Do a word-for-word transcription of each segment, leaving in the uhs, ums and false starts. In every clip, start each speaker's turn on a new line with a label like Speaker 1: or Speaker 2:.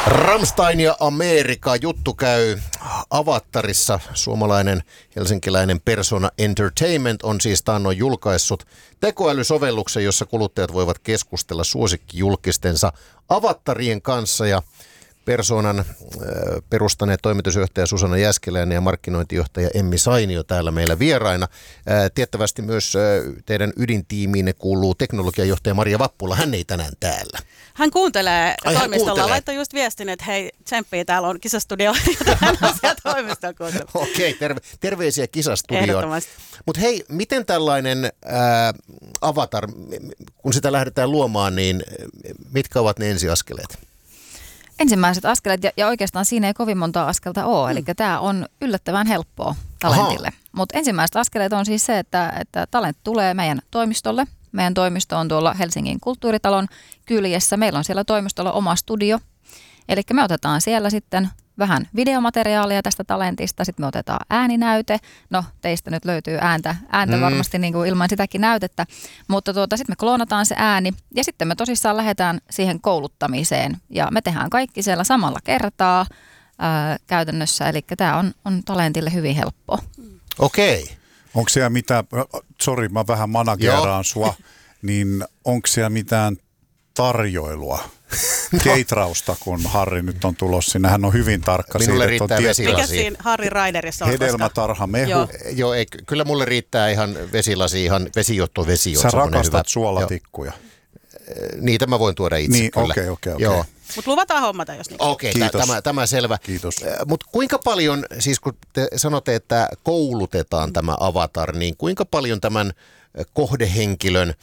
Speaker 1: Rammstein ja Amerika, juttu käy Avatarissa. Suomalainen helsinkiläinen Persona Entertainment on siis taannoin julkaissut tekoälysovelluksen, jossa kuluttajat voivat keskustella suosikkijulkistensa avatarien kanssa. Ja Personan äh, perustaneet toimitusjohtaja Susanna Jääskeläinen ja markkinointijohtaja Emmi Sainio täällä meillä vieraina. Äh, tiettävästi myös äh, teidän ydintiimiinne kuuluu teknologiajohtaja Maria Vappula. Hän ei tänään täällä.
Speaker 2: Hän kuuntelee
Speaker 1: Ai,
Speaker 2: toimistolla. Laittoi just viestin, että hei, tsemppii, täällä on kisastudio, jota hän on siellä toimistolla kuuntelee.
Speaker 1: Okei, terve, terveisiä kisastudioon. Mutta hei, miten tällainen ää, avatar, kun sitä lähdetään luomaan, niin mitkä ovat ne ensiaskeleet?
Speaker 3: Ensimmäiset askeleet, ja, ja oikeastaan siinä ei kovin monta askelta ole, mm. eli tämä on yllättävän helppoa Talentille. Mutta ensimmäiset askeleet on siis se, että, että Talent tulee meidän toimistolle. Meidän toimisto on tuolla Helsingin kulttuuritalon kyljessä. Meillä on siellä toimistolla oma studio. Eli me otetaan siellä sitten vähän videomateriaalia tästä Talentista. Sitten me otetaan ääninäyte. No, teistä nyt löytyy ääntä, ääntä mm. varmasti niin kuin ilman sitäkin näytettä. Mutta tuota, sitten me kloonataan se ääni ja sitten me tosissaan lähdetään siihen kouluttamiseen. Ja me tehdään kaikki siellä samalla kertaa ää, käytännössä. Eli tämä on, on Talentille hyvin helppoa.
Speaker 1: Okei. Okay.
Speaker 4: Onko siellä mitään, sori mä vähän manageraan sua, niin onko siellä mitään tarjoilua, no. keitrausta, kun Harri nyt on tulossa sinne? Hän on hyvin tarkka
Speaker 1: Minulle
Speaker 4: siitä,
Speaker 1: riittää vesilasi.
Speaker 2: Mikä siinä Harri Raiderissa on?
Speaker 4: Hedelmätarha mehu.
Speaker 2: Joo,
Speaker 1: Joo ei, kyllä mulle riittää ihan vesilasi, ihan vesijuotto vesi.
Speaker 4: Sä rakastat hyvä suolatikkuja.
Speaker 1: Niitä mä voin tuoda itse
Speaker 4: niin,
Speaker 1: kyllä.
Speaker 4: Okei, okei, okei.
Speaker 2: Mutta luvataan hommata, jos niin.
Speaker 1: Okei, okay, tämä, tämä selvä.
Speaker 4: Kiitos.
Speaker 1: Mutta kuinka paljon, siis kun te sanotte, että koulutetaan mm. tämä avatar, niin kuinka paljon tämän kohdehenkilön,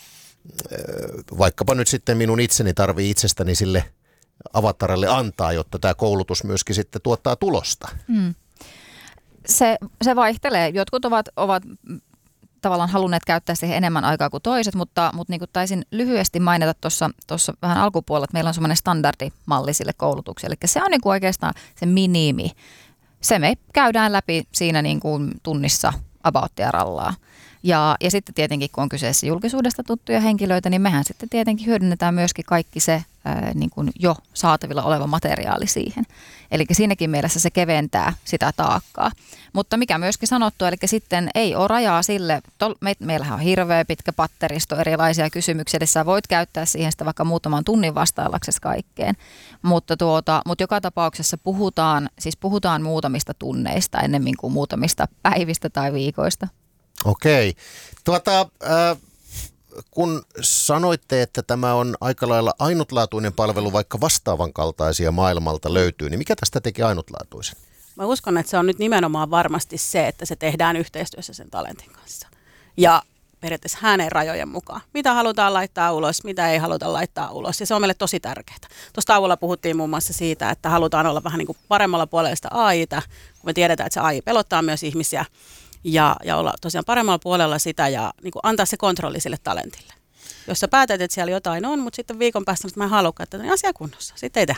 Speaker 1: vaikkapa nyt sitten minun itseni tarvii itsestäni sille avatarille antaa, jotta tämä koulutus myöskin sitten tuottaa tulosta?
Speaker 3: Mm. Se, se vaihtelee. Jotkut ovat, ovat tavallaan halunneet käyttää siihen enemmän aikaa kuin toiset, mutta, mutta niin kuin taisin lyhyesti mainita tuossa vähän alkupuolella, että meillä on semmoinen standardimalli sille koulutukselle. Eli se on niin kuin oikeastaan se minimi. Se me käydään läpi siinä niin kuin tunnissa abouttia rallaa. Ja, ja sitten tietenkin, kun on kyseessä julkisuudesta tuttuja henkilöitä, niin mehän sitten tietenkin hyödynnetään myöskin kaikki se ää, niin kuin jo saatavilla oleva materiaali siihen. Eli siinäkin mielessä se keventää sitä taakkaa. Mutta mikä myöskin sanottu, eli sitten ei ole rajaa sille, tol, me, meillähän on hirveä pitkä patteristo erilaisia kysymyksiä, eli sä voit käyttää siihen sitä vaikka muutaman tunnin vastaillaksesi kaikkeen. Mutta, tuota, mutta joka tapauksessa puhutaan, siis puhutaan muutamista tunneista ennemmin kuin muutamista päivistä tai viikoista.
Speaker 1: Okei. Tuota, äh, kun sanoitte, että tämä on aika lailla ainutlaatuinen palvelu, vaikka vastaavan kaltaisia maailmalta löytyy, niin mikä tästä teki ainutlaatuisen?
Speaker 2: Mä uskon, että se on nyt nimenomaan varmasti se, että se tehdään yhteistyössä sen Talentin kanssa. Ja periaatteessa hänen rajojen mukaan. Mitä halutaan laittaa ulos, mitä ei haluta laittaa ulos. Ja se on meille tosi tärkeää. Tuossa tauolla puhuttiin muun muassa siitä, että halutaan olla vähän niin kuin paremmalla puolella sitä A I:tä, kun me tiedetään, että se A I pelottaa myös ihmisiä. Ja, ja olla tosiaan paremmalla puolella sitä ja niin kuin antaa se kontrolli sille Talentille. Jos sä päätät, että siellä jotain on, mutta sitten viikon päästä että mä en halukaan, että niin asia kunnossa. Sitten ei tehdä